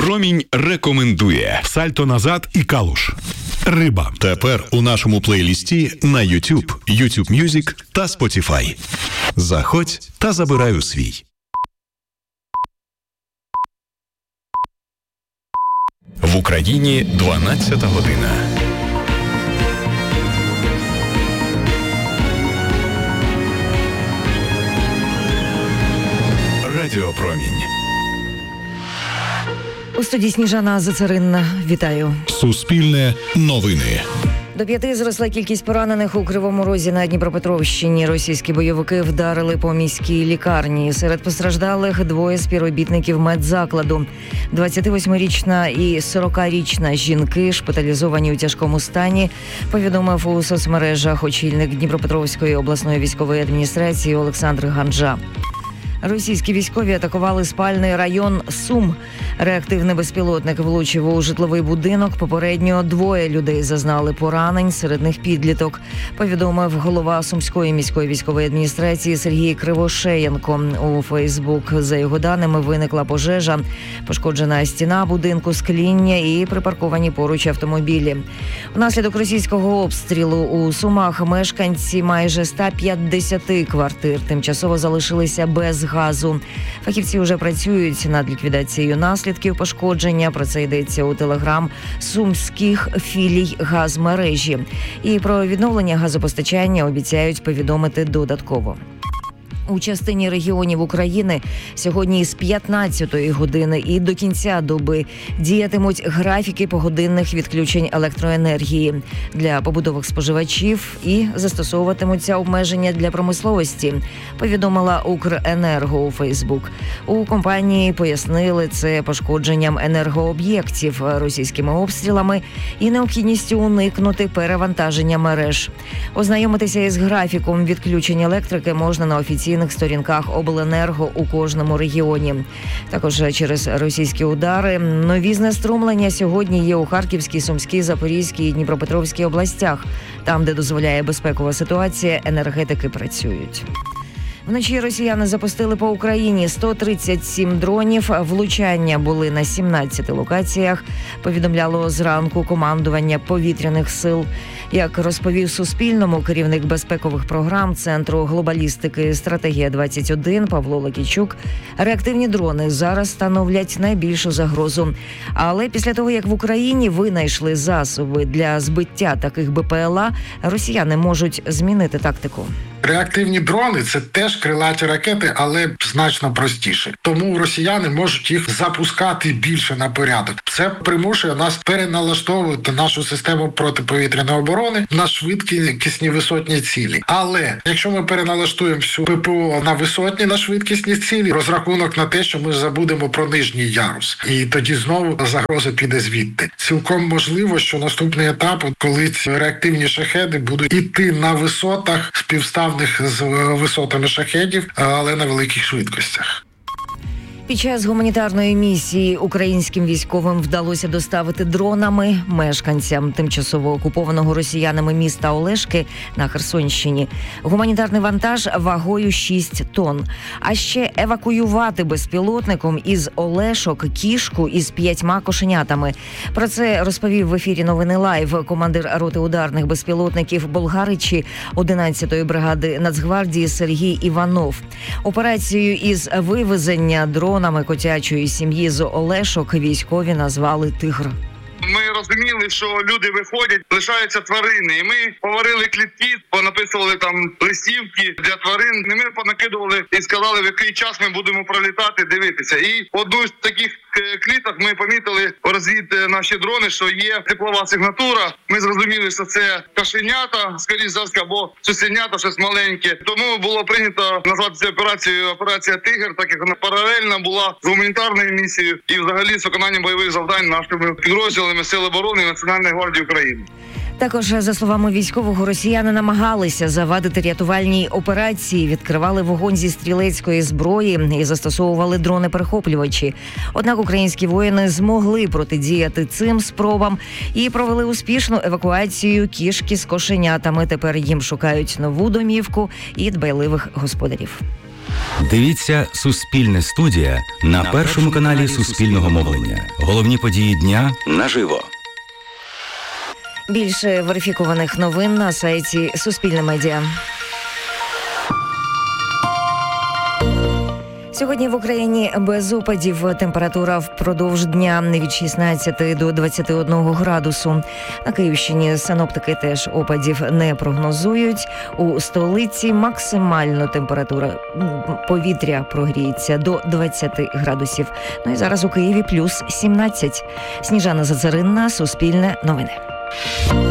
Промінь рекомендує Сальто назад і Калуш. Риба. Тепер у нашому плейлісті на YouTube, YouTube Music та Spotify. Заходь та забирай у свій. В Україні 12 година. Радіо Промінь. У студії Сніжана Зацаринна. Вітаю. Суспільне новини. До 5 зросла кількість поранених у Кривому Розі на Дніпропетровщині. Російські бойовики вдарили по міській лікарні. Серед постраждалих 2 співробітників медзакладу. 28-річна і 40-річна жінки шпиталізовані у тяжкому стані, повідомив у соцмережах очільник Дніпропетровської обласної військової адміністрації Олександр Ганжа. Російські військові атакували спальний район Сум. Реактивний безпілотник влучив у житловий будинок. Попередньо 2 людей зазнали поранень, серед них підліток, повідомив голова Сумської міської військової адміністрації Сергій Кривошеєнко. У Фейсбук, за його даними, виникла пожежа, пошкоджена стіна будинку, скління і припарковані поруч автомобілі. Внаслідок російського обстрілу у Сумах мешканці майже 150 квартир тимчасово залишилися без газу. Фахівці вже працюють над ліквідацією наслідків пошкодження. Про це йдеться у телеграм сумських філій газмережі. І про відновлення газопостачання обіцяють повідомити додатково. У частині регіонів України сьогодні з 15-ї години і до кінця доби діятимуть графіки погодинних відключень електроенергії для побутових споживачів і застосовуватимуться обмеження для промисловості, повідомила Укренерго у Фейсбук. У компанії пояснили це пошкодженням енергооб'єктів російськими обстрілами і необхідністю уникнути перевантаження мереж. Ознайомитися із графіком відключень електрики можна на офіційному сторінках обленерго у кожному регіоні. Також через російські удари нові знеструмлення сьогодні є у Харківській, Сумській, Запорізькій і Дніпропетровській областях. Там, де дозволяє безпекова ситуація, енергетики працюють. Вночі росіяни запустили по Україні 137 дронів. Влучання були на 17 локаціях, повідомляло зранку командування повітряних сил. Як розповів Суспільному керівник безпекових програм Центру глобалістики «Стратегія-21» Павло Лакійчук, реактивні дрони зараз становлять найбільшу загрозу. Але після того, як в Україні винайшли засоби для збиття таких БПЛА, росіяни можуть змінити тактику. Реактивні дрони – це теж крилаті ракети, але значно простіше. Тому росіяни можуть їх запускати більше на порядок. Це примушує нас переналаштовувати нашу систему протиповітряної оборони на швидкісні висотні цілі. Але якщо ми переналаштуємо всю ППО на висотні, на швидкісні цілі, розрахунок на те, що ми забудемо про нижній ярус. І тоді знову загроза піде звідти. Цілком можливо, що наступний етап, коли ці реактивні шахеди будуть іти на висотах співставних з висотами шахедів, але на великих швидкостях. Під час гуманітарної місії українським військовим вдалося доставити дронами мешканцям тимчасово окупованого росіянами міста Олешки на Херсонщині гуманітарний вантаж вагою 6 тонн. А ще евакуювати безпілотником із Олешок кішку із 5 кошенятами. Про це розповів в ефірі «Новини Лайв» командир роти ударних безпілотників Болгаричі 11-ї бригади Нацгвардії Сергій Іванов. Операцію із вивезення дронами котячої сім'ї з Олешок військові назвали «Тигр». Ми розуміли, що люди виходять, лишаються тварини. І ми поварили клітки, понаписували там листівки для тварин. І ми понакидували і сказали, в який час ми будемо пролітати, дивитися. І одну з таких кліток ми помітили розвід наші дрони, що є теплова сигнатура. Ми зрозуміли, що це кошенята, скоріш за все, або цуценята, щось маленьке. Тому було прийнято назвати цю операцію «Операція Тигр», так як вона паралельно була з гуманітарною місією і взагалі з виконанням бойових завдань нашими підрозділами Сил оборони і Національної гвардії України. Також, за словами військового, росіяни намагалися завадити рятувальній операції, відкривали вогонь зі стрілецької зброї і застосовували дрони-перехоплювачі. Однак українські воїни змогли протидіяти цим спробам і провели успішну евакуацію кішки з кошенятами. Тепер їм шукають нову домівку і дбайливих господарів. Дивіться «Суспільне студія» на першому каналі Суспільного мовлення. Головні події дня наживо. Більше верифікованих новин на сайті Суспільне медіа. Сьогодні в Україні без опадів. Температура впродовж дня від 16 до 21 градусу. На Київщині синоптики теж опадів не прогнозують. У столиці максимально температура повітря прогріється до 20 градусів. Ну і зараз у Києві плюс 17. Сніжана Зацаринна, Суспільне новини.